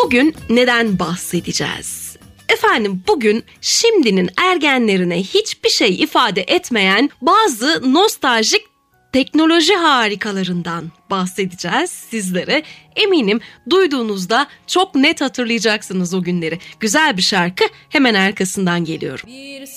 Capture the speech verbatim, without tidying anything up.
Bugün neden bahsedeceğiz? Efendim bugün şimdinin ergenlerine hiçbir şey ifade etmeyen bazı nostaljik teknoloji harikalarından bahsedeceğiz sizlere. Eminim duyduğunuzda çok net hatırlayacaksınız o günleri. Güzel bir şarkı, hemen arkasından geliyorum.